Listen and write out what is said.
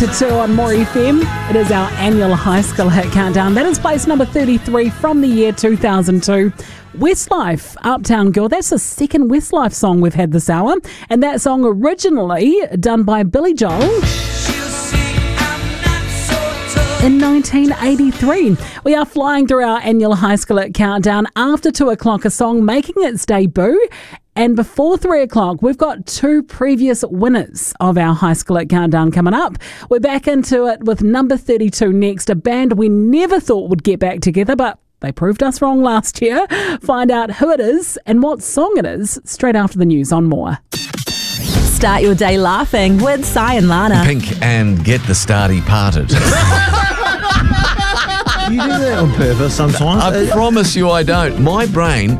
to 2 on More FM. It is our annual high school hit countdown. That is place number 33 from the year 2002. Westlife, Uptown Girl. That's the second Westlife song we've had this hour. And that song originally done by Billy Joel in 1983. We are flying through our annual high school hit countdown. After 2 o'clock, a song making its debut. And before 3 o'clock, we've got 2 previous winners of our High School Hit Countdown coming up. We're back into it with number 32 next, a band we never thought would get back together, but they proved us wrong last year. Find out who it is and what song it is straight after the news on More. Start your day laughing with Sai and Lana. Pink and get the starty parted. You do that on purpose sometimes. I promise you I don't. My brain